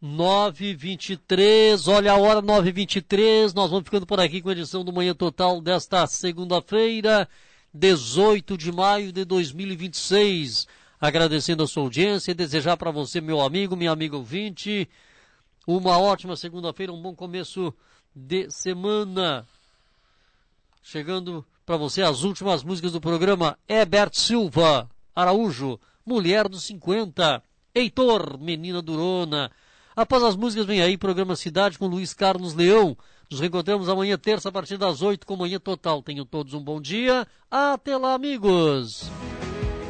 9h23, olha a hora, 9h23, nós vamos ficando por aqui com a edição do Manhã Total desta segunda-feira, 18 de maio de 2026. Agradecendo a sua audiência e desejar para você, meu amigo, minha amiga ouvinte, uma ótima segunda-feira, um bom começo de semana. Chegando para você as últimas músicas do programa: Herbert Silva, Araújo, Mulher dos 50, Heitor, Menina Durona. Após as músicas vem aí programa Cidade com Luiz Carlos Leão. Nos reencontramos amanhã, terça, a partir das 8 com Manhã Total. Tenham todos um bom dia. Até lá, amigos.